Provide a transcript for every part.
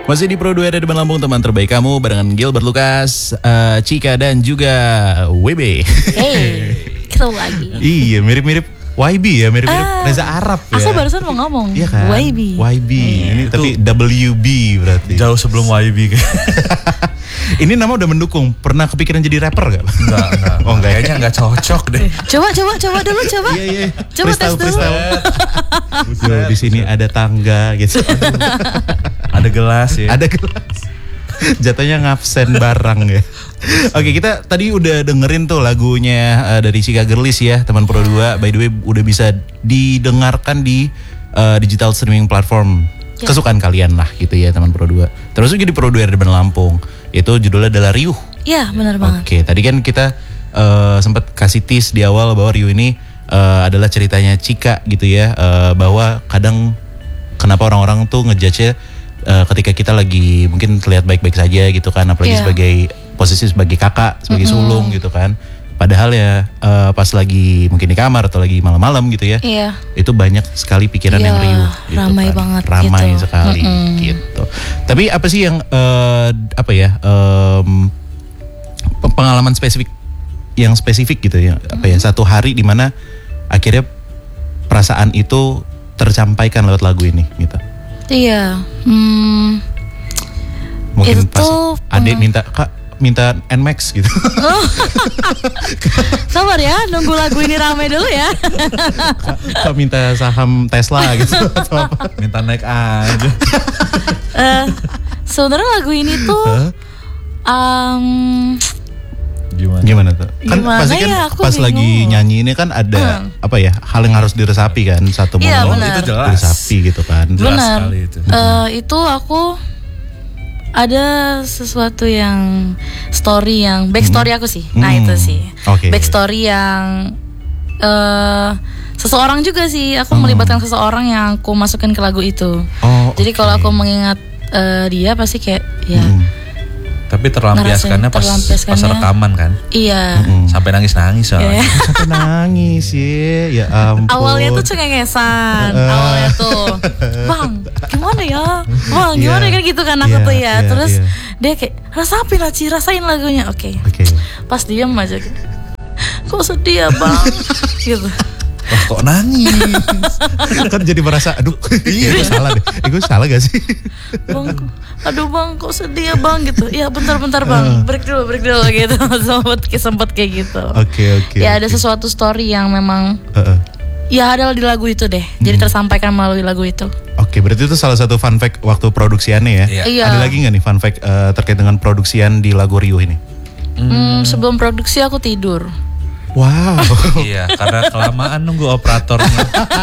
Masih di Pro 2 ada Depan Lampung, teman terbaik kamu barengan Gilbert Lucas, Cika dan juga WB. Ketemu lagi. Iya, mirip-mirip YB ya, mirip-mirip Reza Arab ya. Aku barusan mau ngomong. Iya kan? YB. Ini tapi WB berarti. Jauh sebelum YB. Ini nama udah mendukung. Pernah kepikiran jadi rapper gak? Enggak. Oh enggak. Kayaknya enggak cocok deh. Coba dulu. Iya. Coba tes dulu. Di sini ada tangga gitu. Ada gelas ya. Ada gelas. Jatuhnya ngabsen barang ya. Oke, kita tadi udah dengerin tuh lagunya dari Cika Girlis ya, teman Pro 2. By the way, udah bisa didengarkan di digital streaming platform kesukaan kalian lah gitu ya, teman Pro 2. Terus juga di Pro 2 Depan Lampung. Itu judulnya adalah Riuh. Iya, benar banget. Oke, tadi kan kita sempat kasih tease di awal bahwa Riuh ini adalah ceritanya Cika gitu ya, bahwa kadang kenapa orang-orang tuh ngejudge-nya ketika kita lagi mungkin terlihat baik-baik saja gitu kan, apalagi sebagai posisi sebagai kakak, sebagai sulung gitu kan. Padahal ya pas lagi mungkin di kamar atau lagi malam-malam gitu ya, itu banyak sekali pikiran yang riuh gitu ramai kan. banget Ramai gitu. sekali gitu. Tapi apa sih yang pengalaman spesifik gitu ya, satu hari di mana akhirnya perasaan itu tersampaikan lewat lagu ini gitu. Iya. Mungkin itu pas adik minta NMAX gitu. Sabar ya, nunggu lagu ini rame dulu ya. Kak minta saham Tesla gitu atau apa? Minta naik aja. Sebenarnya lagu ini tuh Gimana tuh? Kan Gimana pasti kan ya, aku pas bingung. lagi nyanyi ini kan ada hal yang harus diresapi kan, satu Iya, monolog benar. itu jelas diresapi gitu kan. Jelas Benar. sekali itu. Itu aku ada sesuatu yang story yang backstory aku sih. Nah itu sih. Oke. Backstory yang seseorang juga sih. Aku melibatkan seseorang yang aku masukin ke lagu itu. Oh, Jadi kalau aku mengingat dia pasti kayak ya. Tapi terlampiaskannya pas rekaman kan. Iya. Sampai nangis-nangis soalnya. Sampai nangis ya ampun. Awalnya tuh cengengesan, awalnya tuh, bang, gimana ya, bang, gimana kan gitu kan aku tuh ya, terus dia kayak rasain lagunya, oke. Pas diem aja, kok sedih ya bang, gitu. Wah, kok nangis? Kan jadi merasa, aduh, gue salah deh, gue salah gak sih? Bang, aduh bang, kok sedih ya bang gitu. Ya bentar bang, break dulu gitu. Sempet kayak gitu. Oke. Ya ada sesuatu story yang memang ya ada di lagu itu deh. Jadi tersampaikan melalui lagu itu. Oke, berarti itu salah satu fun fact waktu produksiannya ya. Iya. Ada lagi nggak nih fun fact terkait dengan produksian di lagu Riuh ini? Sebelum produksi aku tidur. Wow. Iya, karena kelamaan nunggu operatornya.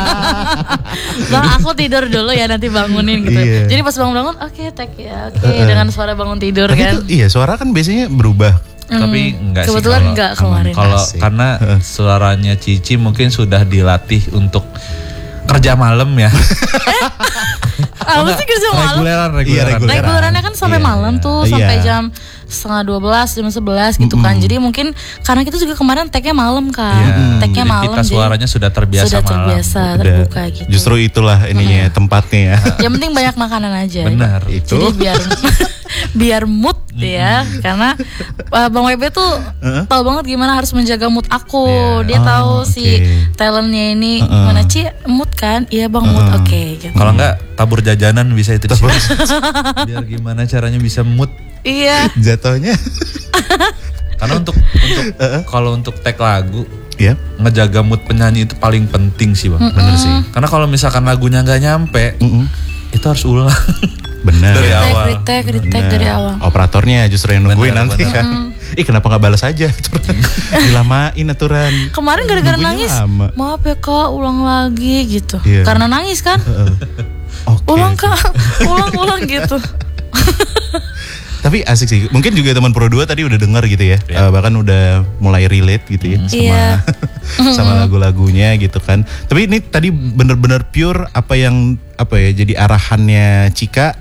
Bang, aku tidur dulu ya, nanti bangunin gitu. Iya. Jadi pas bangun, oke, take ya, oke, dengan suara bangun tidur Tapi kan. itu, suara kan biasanya berubah. Tapi enggak sih. Kebetulan enggak kemarin. Kalau Asik. karena suaranya Cici mungkin sudah dilatih untuk kerja malam ya. Apa sih kerja malam? Reguleran. Regulerannya kan sampai malam tuh, sampai jam 11:30, jam 11 gitu kan. Jadi mungkin karena kita juga kemarin tag-nya malam kan. Tag-nya malam. Kita suaranya sudah terbiasa malam. Terbuka gitu. Justru itulah ininya tempatnya ya. Yang penting banyak makanan aja. Benar. Itu. Jadi biar mood ya, karena Bang WB tuh tahu banget gimana harus menjaga mood aku. Dia tahu si talentnya ini gimana, Ci, mood kan? Iya bang, mood, oke. Gitu. Kalau enggak tabur jajanan bisa itu. Biar gimana caranya bisa mood. Iya. Jatuhnya. Karena untuk kalau untuk tag lagu, Ya. ngejaga mood penyanyi itu paling penting sih bang. Bener sih. Karena kalau misalkan lagunya nggak nyampe, itu harus ulang. Bener. Dari awal. Retake dari awal. Operatornya justru yang nungguin Bener, nanti kan. Kenapa gak balas aja aturan? Dilamain aturan. Kemarin gara-gara Nunggunya nangis, lama. maaf ya kak, ulang lagi gitu. Iya. Karena nangis kan, Oke. ulang kak, ulang gitu. Tapi asik sih. Mungkin juga teman Pro 2 tadi udah denger gitu ya. Bahkan udah mulai relate gitu ya sama lagu-lagunya gitu kan. Tapi ini tadi bener-bener pure jadi arahannya Cika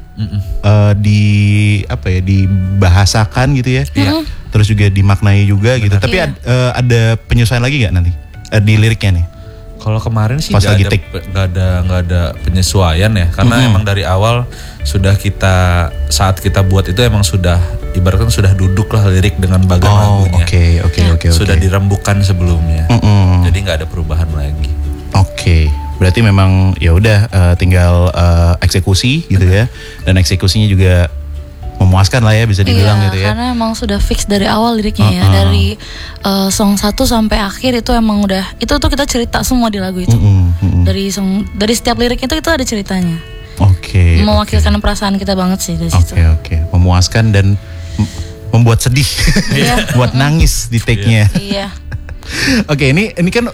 dibahasakan gitu ya. Terus juga dimaknai juga gitu. Tapi ada penyesuaian lagi nggak nanti di liriknya nih? Kalau kemarin sih Pas lagi take. nggak ada penyesuaian ya, karena emang dari awal sudah kita saat kita buat itu emang sudah ibaratkan sudah duduk lah lirik dengan bagan lagunya. Oke. Sudah dirembukan sebelumnya. Jadi nggak ada perubahan lagi. Oke. Berarti memang ya udah tinggal eksekusi gitu ya. Dan eksekusinya juga memuaskan lah ya bisa dibilang gitu ya. Karena emang sudah fix dari awal liriknya ya. Dari song 1 sampai akhir itu emang udah itu tuh kita cerita semua di lagu itu. Dari setiap lirik itu ada ceritanya. Oke. Mewakilkan perasaan kita banget sih dari situ. Oke. Memuaskan dan membuat sedih. Buat nangis di take-nya. Iya. Oke, ini kan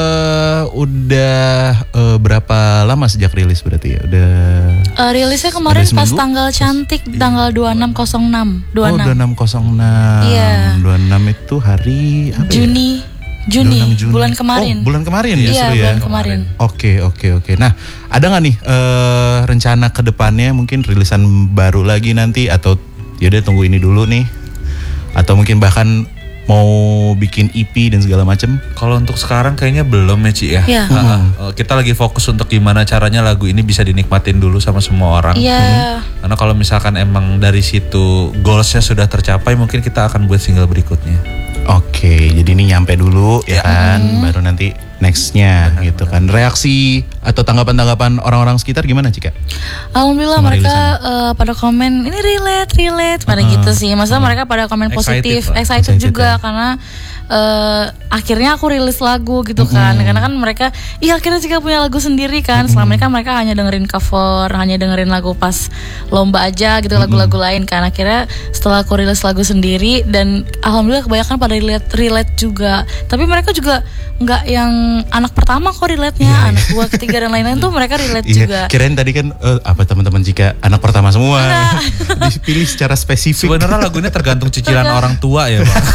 udah berapa lama sejak rilis berarti ya? Udah rilisnya kemarin pas tanggal cantik, tanggal 2606. 2606. Iya. 26 itu hari apa Juni, bulan kemarin. Oh, bulan kemarin ya? Iya, bulan kemarin. Oke. Nah, ada nggak nih rencana ke depannya mungkin rilisan baru lagi nanti atau yaudah tunggu ini dulu nih? Atau mungkin bahkan mau bikin EP dan segala macam? Kalau untuk sekarang kayaknya belum ya Ci ya. Iya. Kita lagi fokus untuk gimana caranya lagu ini bisa dinikmatin dulu sama semua orang. Iya. Karena kalau misalkan emang dari situ goalsnya sudah tercapai, mungkin kita akan buat single berikutnya. Oke, jadi ini nyampe dulu ya kan, baru nanti nextnya gitu kan. Reaksi atau tanggapan orang-orang sekitar gimana Cika? Alhamdulillah mereka pada komen ini relate pada gitu sih. Maksudnya mereka pada komen positif, excited juga karena akhirnya aku rilis lagu gitu kan. Karena kan mereka akhirnya Cika punya lagu sendiri kan. Selama ini kan mereka hanya dengerin cover, hanya dengerin lagu pas lomba aja gitu, lagu-lagu lain kan. Akhirnya setelah aku rilis lagu sendiri dan alhamdulillah kebanyakan pada relate juga. Tapi mereka juga nggak yang anak pertama kok relate-nya, anak dua, ketiga dan lain-lain tuh mereka relate juga. Kirain tadi kan apa teman-teman Cika anak pertama semua. Dipilih secara spesifik. Sebenarnya lagunya tergantung cicilan orang tua ya Bang.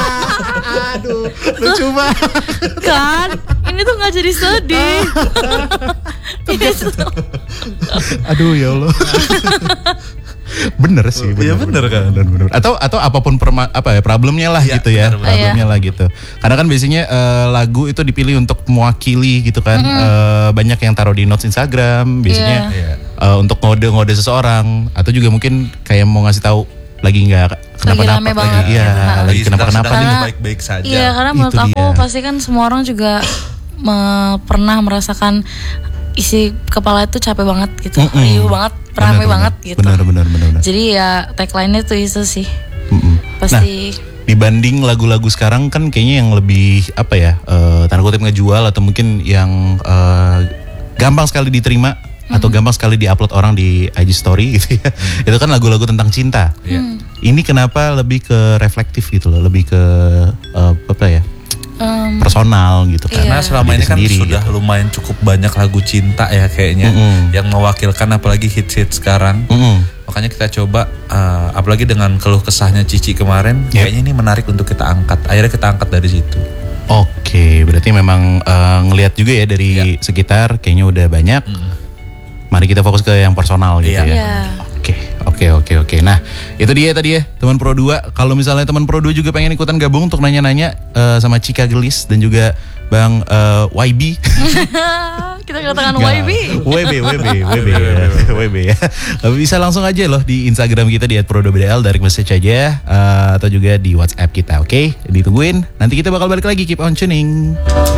Aduh, lucu banget. Kan, ini tuh nggak jadi sedih. Aduh ya Allah. Bener sih, bener kan. Bener. Atau apapun problemnya lah gitu ya, problemnya lah gitu. Karena kan biasanya lagu itu dipilih untuk mewakili gitu kan. Banyak yang taruh di notes Instagram, biasanya untuk ngode seseorang, atau juga mungkin kayak mau ngasih tahu lagi nggak kenapa-napa lagi kenapa-kenapa nih baik-baik saja. Iya, karena menurut aku pasti kan semua orang juga pernah merasakan isi kepala itu capek banget gitu, riuh banget, rame banget gitu. Benar. Jadi ya tagline-nya tuh itu sih. Pasti. Nah, dibanding lagu-lagu sekarang kan kayaknya yang lebih apa ya, tanda kutip ngejual atau mungkin yang gampang sekali diterima atau gampang sekali diupload orang di IG story gitu ya. Itu kan lagu-lagu tentang cinta. Ini kenapa lebih ke reflektif gitu loh, lebih ke apa ya? Personal gitu kan. Karena selama ini kan sudah lumayan cukup banyak lagu cinta ya kayaknya yang mewakilkan apalagi hits-hits sekarang. Makanya kita coba apalagi dengan keluh kesahnya Cici kemarin, kayaknya ini menarik untuk kita angkat. Akhirnya kita angkat dari situ. Oke, berarti memang ngelihat juga ya dari sekitar kayaknya udah banyak. Mari kita fokus ke yang personal gitu ya. Oke. Nah, itu dia tadi ya teman Pro 2. Kalau misalnya teman Pro 2 juga pengen ikutan gabung untuk nanya-nanya sama Cika Gelis dan juga Bang YB. Kita kedatangan YB. WB ya. Bisa langsung aja loh di Instagram kita di @pro2bdl, direct message aja atau juga di WhatsApp kita, oke? Ditungguin. Nanti kita bakal balik lagi, keep on tuning.